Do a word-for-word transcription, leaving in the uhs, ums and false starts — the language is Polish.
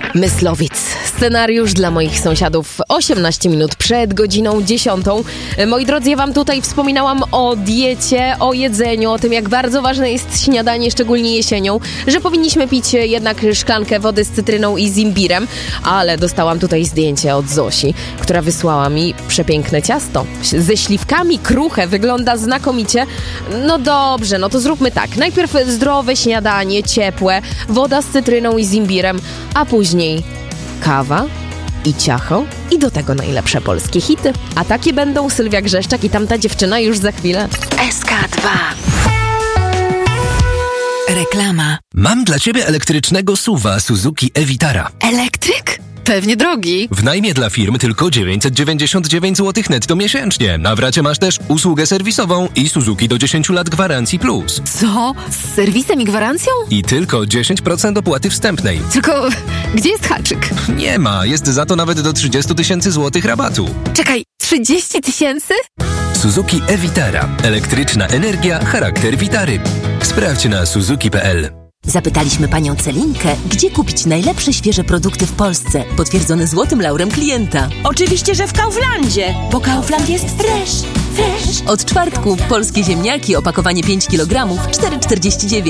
Myslowic. Scenariusz dla moich sąsiadów osiemnaście minut przed godziną dziesiątą. Moi drodzy, ja wam tutaj wspominałam o diecie, o jedzeniu, o tym, jak bardzo ważne jest śniadanie, szczególnie jesienią, że powinniśmy pić jednak szklankę wody z cytryną i z imbirem, ale dostałam tutaj zdjęcie od Zosi, która wysłała mi przepiękne ciasto ze śliwkami, kruche, wygląda znakomicie. No dobrze, no to zróbmy tak. Najpierw zdrowe śniadanie, ciepłe, woda z cytryną i z imbirem, a później kawa i ciacho i do tego najlepsze polskie hity. A takie będą Sylwia Grzeszczak i tamta dziewczyna już za chwilę. S K dwa. Reklama. Mam dla ciebie elektrycznego suwa Suzuki e-Vitara. Elektryk? Pewnie drogi. W najmie dla firm tylko dziewięćset dziewięćdziesiąt dziewięć złotych netto miesięcznie. Na w racie masz też usługę serwisową i Suzuki do dziesięć lat gwarancji plus. Co? Z serwisem i gwarancją? I tylko dziesięć procent opłaty wstępnej. Tylko gdzie jest haczyk? Nie ma, jest za to nawet do trzydzieści tysięcy złotych rabatu. Czekaj, trzydzieści tysięcy? Suzuki e-Vitara. Elektryczna energia, charakter Vitary. Sprawdź na suzuki kropka p l. Zapytaliśmy panią Celinkę, gdzie kupić najlepsze świeże produkty w Polsce, potwierdzone złotym laurem klienta. Oczywiście, że w Kauflandzie, bo Kaufland jest fresh, fresh. Od czwartku polskie ziemniaki, opakowanie pięć kilogramów, cztery czterdzieści dziewięć.